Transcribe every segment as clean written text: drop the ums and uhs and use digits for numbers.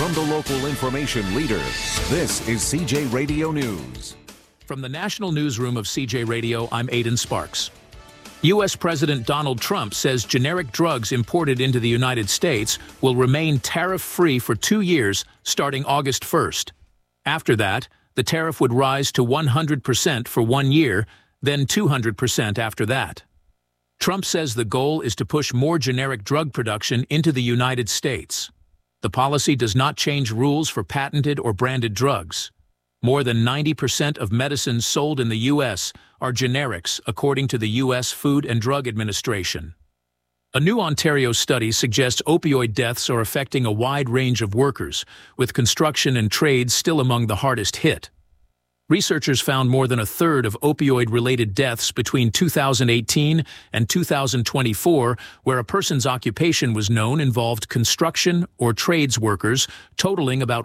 From the local information leader, this is CJ Radio News. From the National Newsroom of CJ Radio, I'm Aidan Sparks. U.S. President Donald Trump says generic drugs imported into the United States will remain tariff-free for 2 years starting August 1st. After that, the tariff would rise to 100% for 1 year, then 200% after that. Trump says the goal is to push more generic drug production into the United States. The policy does not change rules for patented or branded drugs. More than 90% of medicines sold in the U.S. are generics, according to the U.S. Food and Drug Administration. A new Ontario study suggests opioid deaths are affecting a wide range of workers, with construction and trades still among the hardest hit. Researchers found more than a third of opioid-related deaths between 2018 and 2024, where a person's occupation was known involved construction or trades workers, totaling about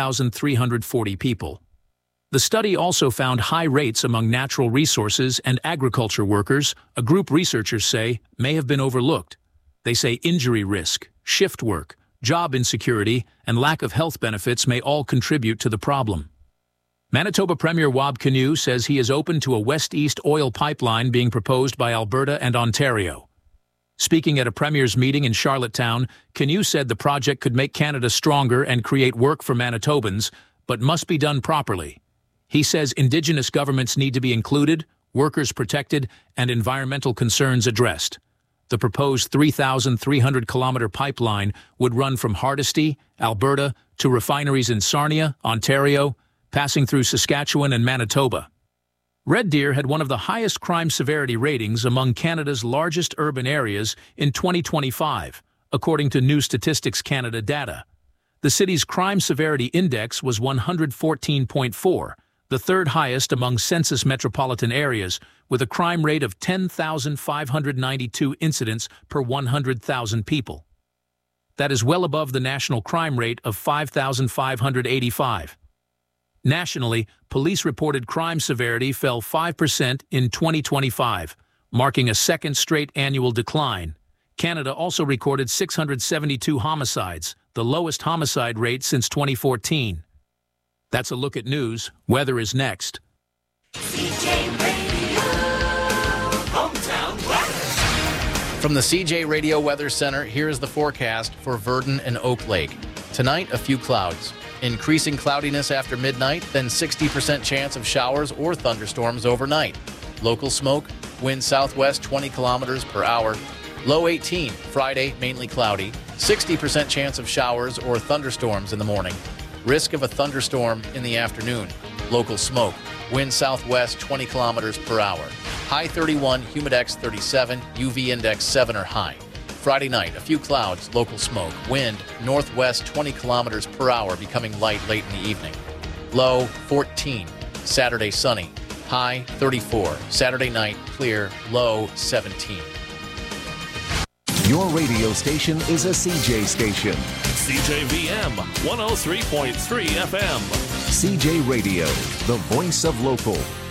1,340 people. The study also found high rates among natural resources and agriculture workers, a group researchers say may have been overlooked. They say injury risk, shift work, job insecurity, and lack of health benefits may all contribute to the problem. Manitoba Premier Wab Kinew says he is open to a west-east oil pipeline being proposed by Alberta and Ontario. Speaking at a Premier's meeting in Charlottetown, Kinew said the project could make Canada stronger and create work for Manitobans, but must be done properly. He says Indigenous governments need to be included, workers protected, and environmental concerns addressed. The proposed 3,300-kilometer pipeline would run from Hardisty, Alberta, to refineries in Sarnia, Ontario, passing through Saskatchewan and Manitoba. Red Deer had one of the highest crime severity ratings among Canada's largest urban areas in 2025, according to New Statistics Canada data. The city's crime severity index was 114.4, the third highest among census metropolitan areas, with a crime rate of 10,592 incidents per 100,000 people. That is well above the national crime rate of 5,585. Nationally, police-reported crime severity fell 5% in 2025, marking a second straight annual decline. Canada also recorded 672 homicides, the lowest homicide rate since 2014. That's a look at news. Weather is next. CJ Radio, hometown weather. From the CJ Radio Weather Center, here is the forecast for Virden and Oak Lake. Tonight, a few clouds. Increasing cloudiness after midnight, then 60% chance of showers or thunderstorms overnight. Local smoke, wind southwest 20 kilometers per hour. Low 18, Friday, mainly cloudy. 60% chance of showers or thunderstorms in the morning. Risk of a thunderstorm in the afternoon. Local smoke, wind southwest 20 kilometers per hour. High 31, humidex 37, UV index 7 or high. Friday night, a few clouds, local smoke. Wind, northwest 20 kilometers per hour, becoming light late in the evening. Low 14. Saturday, sunny. High 34. Saturday night, clear. Low 17. Your radio station is a CJ station. CJVM 103.3 FM. CJ Radio, the voice of local.